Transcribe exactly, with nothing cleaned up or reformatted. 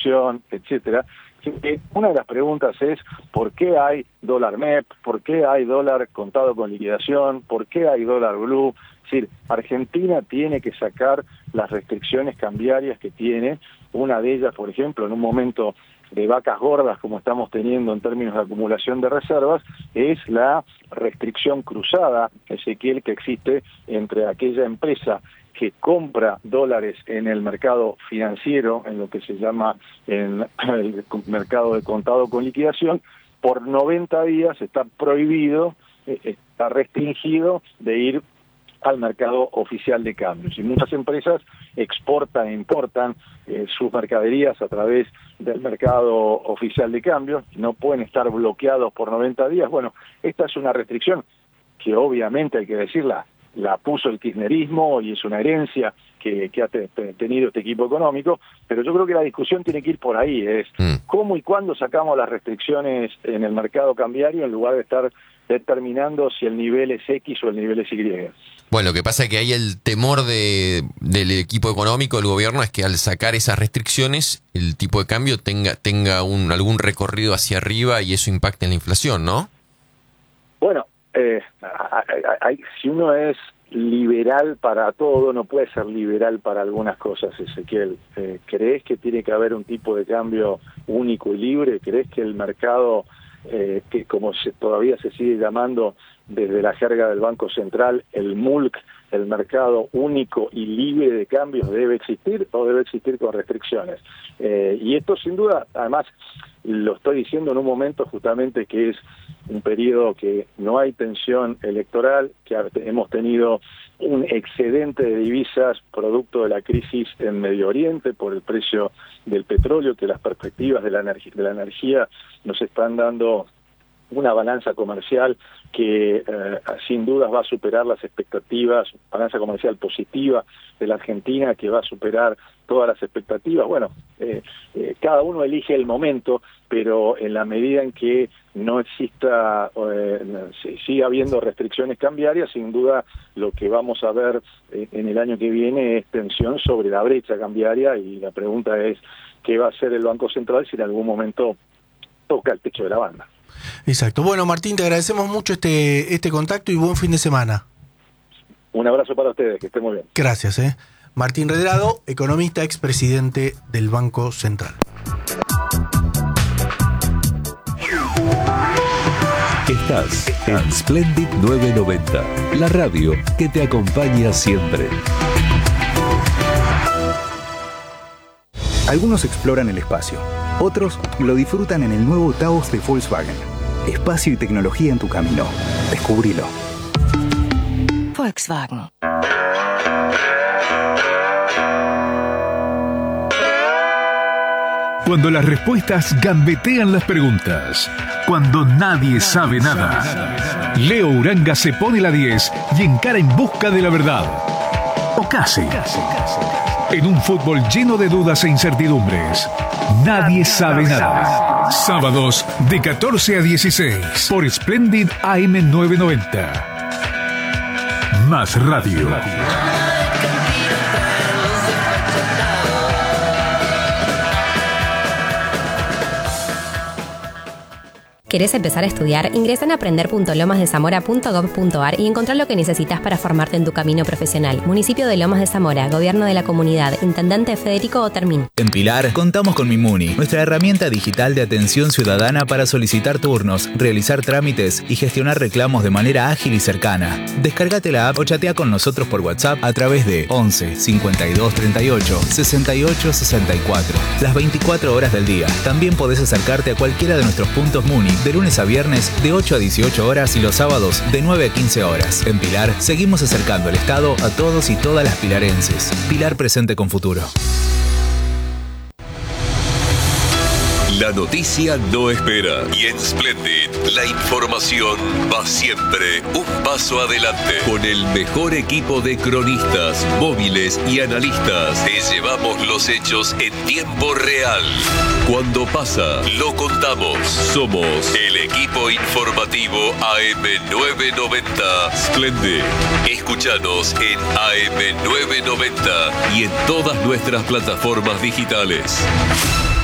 liquidación, etcétera. Una de las preguntas es ¿por qué hay dólar M E P? ¿Por qué hay dólar contado con liquidación? ¿Por qué hay dólar blue? Es decir, Argentina tiene que sacar las restricciones cambiarias que tiene. Una de ellas, por ejemplo, en un momento de vacas gordas como estamos teniendo en términos de acumulación de reservas, es la restricción cruzada, Ezequiel, que existe entre aquella empresa que compra dólares en el mercado financiero, en lo que se llama en el mercado de contado con liquidación, por noventa días está prohibido, está restringido de ir al mercado oficial de cambios. Y muchas empresas exportan e importan eh, sus mercaderías a través del mercado oficial de cambios, no pueden estar bloqueados por noventa días. Bueno, esta es una restricción que obviamente hay que decirla, la puso el kirchnerismo y es una herencia que, que ha te, tenido este equipo económico, pero yo creo que la discusión tiene que ir por ahí, es mm. cómo y cuándo sacamos las restricciones en el mercado cambiario en lugar de estar determinando si el nivel es X o el nivel es Y. Bueno, lo que pasa es que hay el temor de, del equipo económico, del gobierno, es que al sacar esas restricciones, el tipo de cambio tenga, tenga un, algún recorrido hacia arriba y eso impacte en la inflación, ¿no? Bueno, eh, hay, hay, si uno es liberal para todo, no puede ser liberal para algunas cosas, Ezequiel. Eh, ¿Crees que tiene que haber un tipo de cambio único y libre? ¿Crees que el mercado, eh, que como se, todavía se sigue llamando desde la jerga del Banco Central, el M U L C, el mercado único y libre de cambios, debe existir o debe existir con restricciones? Eh, y esto sin duda, además, lo estoy diciendo en un momento justamente que es un periodo que no hay tensión electoral, que hemos tenido un excedente de divisas producto de la crisis en Medio Oriente por el precio del petróleo, que las perspectivas de la energía, de la energía nos están dando una balanza comercial que eh, sin dudas va a superar las expectativas, balanza comercial positiva de la Argentina que va a superar todas las expectativas. Bueno, eh, eh, cada uno elige el momento, pero en la medida en que no exista, eh, siga habiendo restricciones cambiarias, sin duda lo que vamos a ver eh, en el año que viene es tensión sobre la brecha cambiaria, y la pregunta es ¿qué va a hacer el Banco Central si en algún momento toca el techo de la banda? Exacto. Bueno, Martín, te agradecemos mucho este este contacto y buen fin de semana. Un abrazo para ustedes, que estén muy bien. Gracias. ¿eh? Martín Redrado, economista, expresidente del Banco Central. Estás en Splendid novecientos noventa, la radio que te acompaña siempre. Algunos exploran el espacio, otros lo disfrutan en el nuevo Taos de Volkswagen. Espacio y tecnología en tu camino. Descubrilo. Volkswagen. Cuando las respuestas gambetean las preguntas. Cuando nadie sabe nada. Leo Uranga se pone la diez y encara en busca de la verdad. O casi. En un fútbol lleno de dudas e incertidumbres. Nadie sabe nada. Sábados de catorce a dieciséis por Splendid A M novecientos noventa. Más radio. ¿Querés empezar a estudiar? Ingresa en aprender punto lomas de zamora punto gob punto ar y encontrá lo que necesitas para formarte en tu camino profesional. Municipio de Lomas de Zamora, Gobierno de la Comunidad, Intendente Federico Otermín. En Pilar contamos con Mimuni, nuestra herramienta digital de atención ciudadana para solicitar turnos, realizar trámites y gestionar reclamos de manera ágil y cercana. Descárgate la app o chatea con nosotros por WhatsApp a través de once cincuenta y dos treinta y ocho sesenta y ocho sesenta y cuatro. Las veinticuatro horas del día. También podés acercarte a cualquiera de nuestros puntos Muni de lunes a viernes de ocho a dieciocho horas y los sábados de nueve a quince horas. En Pilar seguimos acercando el Estado a todos y todas las pilarenses. Pilar presente con futuro. La noticia no espera y en Splendid la información va siempre un paso adelante. Con el mejor equipo de cronistas, móviles y analistas te llevamos los hechos en tiempo real. Cuando pasa, lo contamos. Somos el equipo informativo A M novecientos noventa Splendid. Escúchanos en A M novecientos noventa y en todas nuestras plataformas digitales.